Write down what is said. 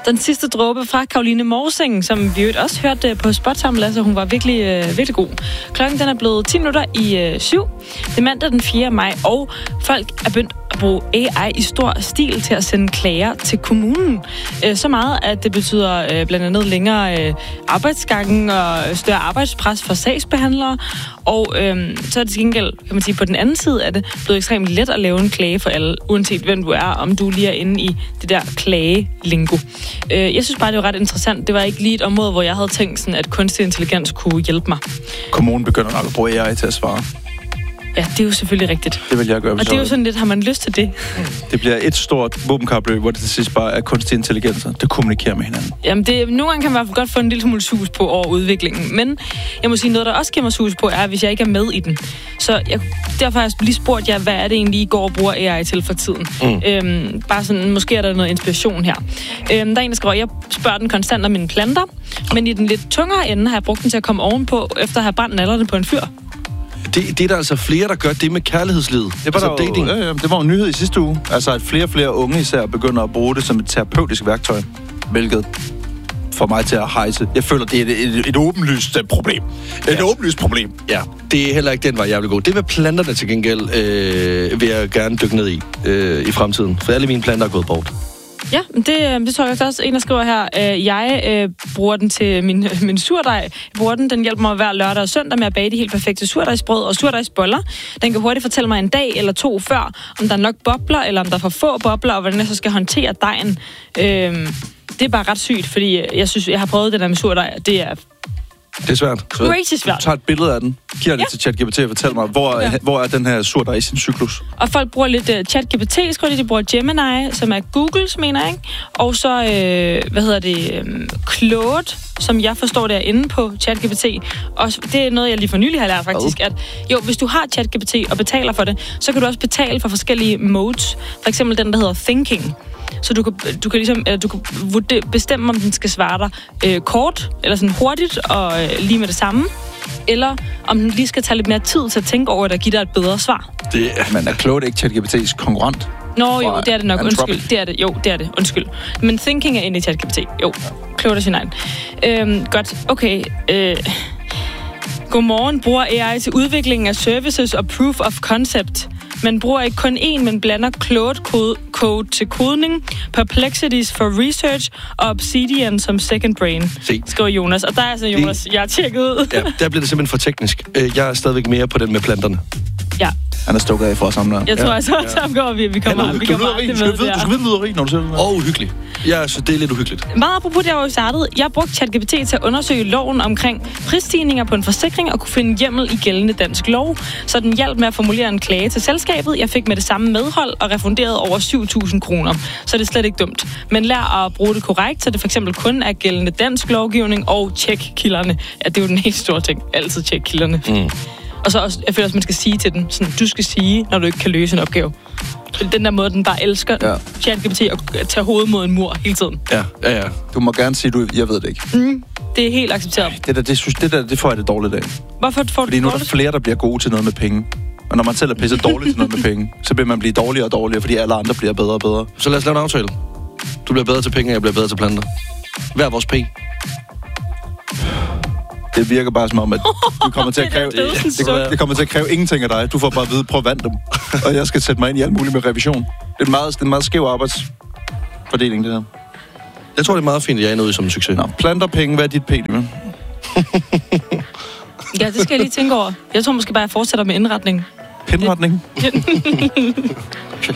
Den sidste dråbe fra Caroline Morsing, som vi jo også hørte på Spotsam, Lasse. Hun var virkelig god. Klokken den er blevet 10 minutter i 7. Det er mandag den 4. maj, og folk er begyndt at bruge AI i stor stil til at sende klager til kommunen. Så meget, at det betyder blandt andet længere arbejdsgange og større arbejdspres for sagsbehandlere. Og så er det til gengæld, kan man sige, på den anden side er det blevet ekstremt let at lave en klage for alle, uanset hvem du er, om du lige er inde i det der klagelingo. Jeg synes bare, det var ret interessant. Det var ikke lige et område, hvor jeg havde tænkt sådan, at kunstig intelligens kunne hjælpe mig. Kommunen begynder nok at bruge AI til at svare. Ja, det er jo selvfølgelig rigtigt. Det vil jeg gøre. Og det er jo sådan lidt, har man lyst til det? Det bliver et stort våbenkapløb, hvor det til sidst bare er kunstig intelligens, der kommunikerer med hinanden. Jamen, nogle gange kan man i hvert fald godt få en lille smule sus på over udviklingen. Men jeg må sige, noget, der også giver mig sus på, er, hvis jeg ikke er med i den. Så derfor har jeg lige spurgt jer, hvad er det egentlig, I går og bruger AI til for tiden? Bare sådan, måske er der noget inspiration her. Der er en, der skriver, jeg spørger den konstant om mine planter, men i den lidt tungere ende har jeg brugt den til at komme ovenpå, efter at have brændt nallerne på en fyr. Det er der altså flere, der gør det med kærlighedslivet. Det var, altså dating. Det var en nyhed i sidste uge. Altså, at flere og flere unge især begynder at bruge det som et terapeutisk værktøj. Hvilket får mig til at hejse. Jeg føler, det er et åbenlyst problem. Et åbenlyst problem. Ja, det er heller ikke den vej, jeg vil gå. Det med planterne til gengæld vil jeg gerne dykke ned i fremtiden. For alle mine planter er gået bort. Ja, det tror jeg også. En, der skriver her, jeg bruger den til min surdej. Den hjælper mig hver lørdag og søndag med at bage de helt perfekte surdejsbrød og surdejsboller. Den kan hurtigt fortælle mig en dag eller to før, om der er nok bobler, eller om der er for få bobler, og hvordan jeg så skal håndtere dejen. Det er bare ret sygt, fordi jeg synes, jeg har prøvet det der med surdej, det er... Det er svært. Crazy svært. Du tager et billede af den, giver det til ChatGPT og fortæller mig, hvor er den her surdej i sin cyklus. Og folk bruger lidt ChatGPT, de bruger Gemini, som er Googles, mener jeg, ikke? Og så, Claude, som jeg forstår, det er inde på ChatGPT. Og det er noget, jeg lige for nylig har lært faktisk, at jo, hvis du har ChatGPT og betaler for det, så kan du også betale for forskellige modes. For eksempel den, der hedder Thinking. Så du kan ligesom bestemme, om den skal svare dig kort, eller sådan hurtigt, og lige med det samme. Eller om den lige skal tage lidt mere tid til at tænke over det og give dig et bedre svar. Men er Claude ikke ChatGPT's konkurrent? Nå, jo, det er det nok. Undskyld. Det er det. Jo, det er det. Undskyld. Men Thinking er inde i ChatGPT. Jo, Claude er sin egen. Godt. Okay. Godmorgen. Bruger AI til udviklingen af services og proof of concept. Man bruger ikke kun én, men blander Claude til kodning, Perplexities for research og Obsidian som second brain, skriver Jonas. Og der er altså Jonas, jeg har tjekket ud. Ja, der bliver det simpelthen for teknisk. Jeg er stadigvæk mere på den med planterne. Ja. Han er stukket af for os sammen der. Jeg tror altså også, at vi kommer aldrig med. Du skal vide lyderi, når du ser det. Uhyggeligt. Ja, så det er lidt uhyggeligt. Meget apropos, jeg var jo startet. Jeg brugte ChatGPT til at undersøge loven omkring prisstigninger på en forsikring og kunne finde hjemmel i gældende dansk lov. Så den hjalp med at formulere en klage til selskabet. Jeg fik med det samme medhold og refunderet over 7.000 kroner. Så det er slet ikke dumt. Men lær at bruge det korrekt, så det for eksempel kun er gældende dansk lovgivning og tjek kilderne. Ja, det er jo den helt store ting. Altid tjek kilderne. Og så også, jeg føler også, man skal sige til den, sådan, du skal sige, når du ikke kan løse en opgave. Den der måde, den bare elsker ChatGPT at tage hovedet mod en mur hele tiden. Ja. Du må gerne sige, jeg ved det ikke. Det er helt accepteret. Det får jeg det dårligt af. Hvorfor får du det Fordi nu er der flere, der bliver gode til noget med penge. Og når man selv er pisse dårlig til noget med penge, så bliver man blive dårligere og dårligere, fordi alle andre bliver bedre og bedre. Så lad os lave en aftale. Du bliver bedre til penge, og jeg bliver bedre til planter. Hver vores P. Det virker bare som om, at du kommer til at kræve... det kommer til at kræve ingenting af dig. Du får bare at vide, prøv at vande dem. Og jeg skal sætte mig ind i alt muligt med revision. Det er en meget skæv arbejdsfordeling, det her. Jeg tror, det er meget fint, at jeg er ude som en succes. Nå, planter penge, hvad er dit P? Ja, det skal jeg lige tænke over. Jeg tror måske bare, jeg fortsætter med indretning. Indretning?